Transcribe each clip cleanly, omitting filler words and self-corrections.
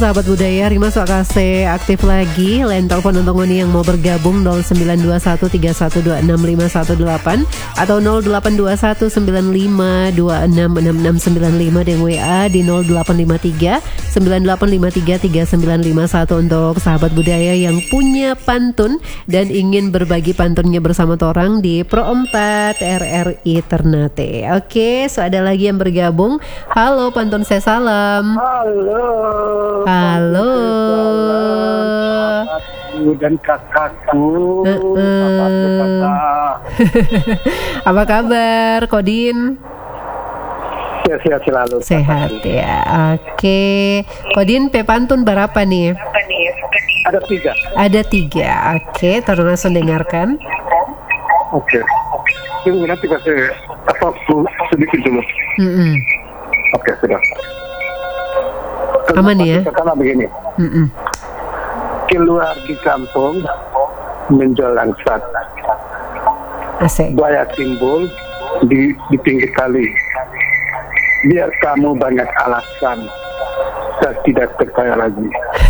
sahabat budaya, Rima Swakase aktif lagi. Line telepon untuk ngoni yang mau bergabung 092131265518 atau 082195266695 dan WA di 0853 98533951 untuk sahabat budaya yang punya pantun dan ingin berbagi pantunnya bersama orang di Pro 4 RRI Ternate. Oke, so ada lagi yang bergabung. Halo pantun saya salam. Halo. Dan kakakku. Apa kabar Kodin? Sehat selalu. Sehat ya. Oke. Kodin pe pantun berapa nih? Ada 3. Oke, terus langsung dengarkan. Oke. Tunggu nanti kasih sedikit dulu. Oke, sudah. Aman ya? Pertama begini. Keluar di kampung menjual langsat. Asik. Buaya timbul di pinggir kali. Biar kamu banyak alasan, saya tidak percaya lagi.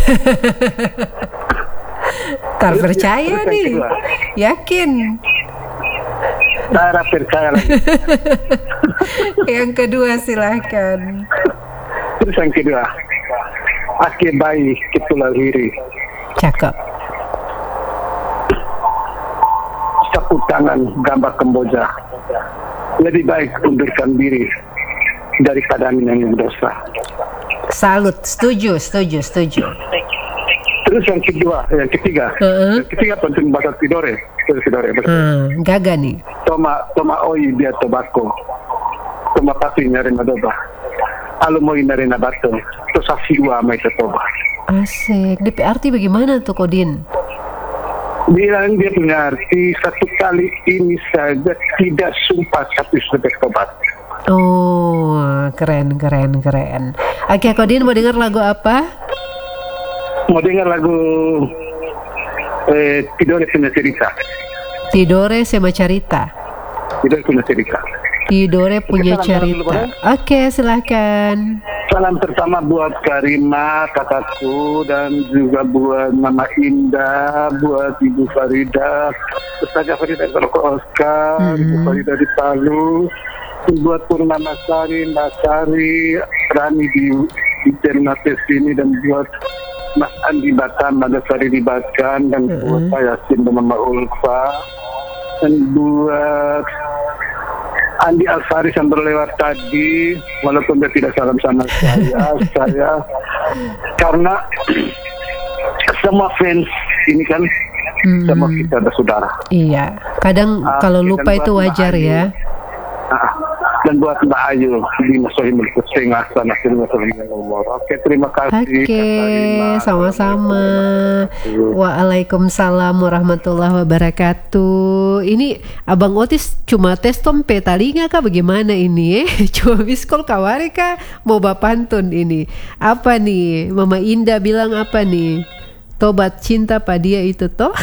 Tak percaya nih. Yakin? Saya percaya lagi. Yang kedua silahkan. Terus yang kedua, aki bayi ketulah diri. Cakep. Sapu tangan gambar Kamboja. Lebih baik undurkan diri daripada menanggung dosa. Salut, setuju. Terus yang ketiga penting bahasa Tidore. Gaga nih. Toma oi biar tobacco. Toma pati nyari nadoba. Alu moi nyari nabato. Terus asiwa mai toba. Asik. DP arti bagaimana tuh Kodin? Bilang dia punya arti satu kali ini saja tidak sumpah tapi sudah tobat. Oh, keren. Oke, Kodin mau dengar lagu apa? Mau dengar lagu Tidore punya cerita. Tidore sama cerita. Tidore punya cerita. Oke, silahkan. Salam pertama buat Karima, kakakku, dan juga buat Mama Indah, buat Ibu Farida, Ustazah Farida kalau Oscar, Ibu Farida di Palu, buat Purnama Sari, Mbak Sari, Rani di Ternate sini, dan buat Mas Andi Batam, Mbak Sari di Batam, dan buat Pak Yasin dan Mama Ulfa, dan buat Andi Alfaris yang berlewat tadi, walaupun dia tidak salam sama saya karena semua fans ini kan semua kita bersaudara. Iya, kadang kalau lupa itu wajar ya. Dan buat Mbak Ayu di Masohimul Kusingasan akhirnya Allah. Oke, terima kasih. Oke, sama-sama. Waalaikumsalam warahmatullahi wabarakatuh. Ini Abang Otis cuma tes tompe talinga kah bagaimana ini Cuma miskol kawari kah mau bapantun ini. Apa nih? Mama Indah bilang apa nih? Tobat cinta pada dia itu toh.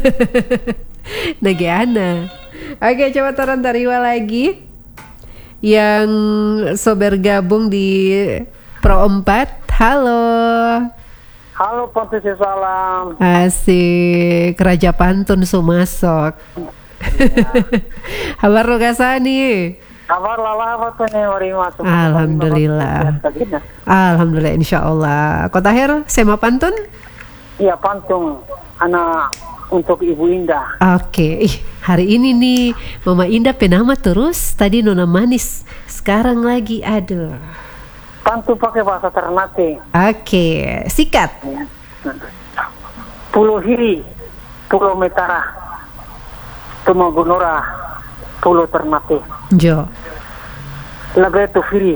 Nageana. Oke, coba taran tariwa lagi. Yang bergabung di Pro 4. Halo Pantun salam. Asik. Raja pantun sumasok. Kabar lo kasani? Kabar lala apa tuh nih Warima? Alhamdulillah insyaallah. Kota Her sema pantun? Iya pantun anak untuk Ibu Indah. Oke, hari ini nih Mama Indah penama terus. Tadi Nona Manis, sekarang lagi aduh. Pantun pakai bahasa Ternate. Oke, sikat. Pulau Hiri, Pulau Metara, Tumagunora, Pulau Ternate. Jo. Laga itu Hiri.